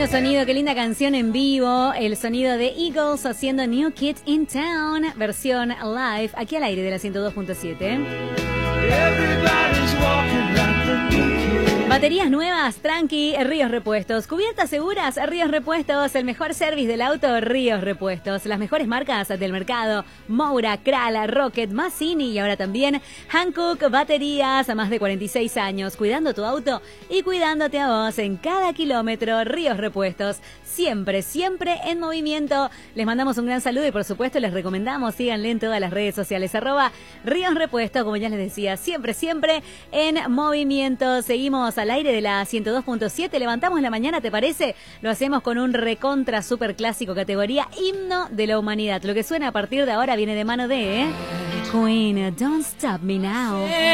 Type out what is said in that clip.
lindo sonido, qué linda canción en vivo. El sonido de Eagles haciendo New Kids in Town, versión live, aquí al aire de la 102.7. Baterías nuevas, tranqui, Ríos Repuestos. Cubiertas seguras, Ríos Repuestos. El mejor service del auto, Ríos Repuestos. Las mejores marcas del mercado, Moura, Krala, Rocket, Massini y ahora también Hankook Baterías. A más de 46 años, cuidando tu auto y cuidándote a vos en cada kilómetro. Ríos Repuestos, siempre, siempre en movimiento. Les mandamos un gran saludo y por supuesto les recomendamos, síganle en todas las redes sociales, @Ríos Repuestos, como ya les decía, siempre, siempre en movimiento. Seguimos al aire de la 102.7, levantamos la mañana, ¿te parece? Lo hacemos con un recontra super clásico, categoría himno de la humanidad. Lo que suena a partir de ahora viene de mano de Queen, Don't Stop Me Now.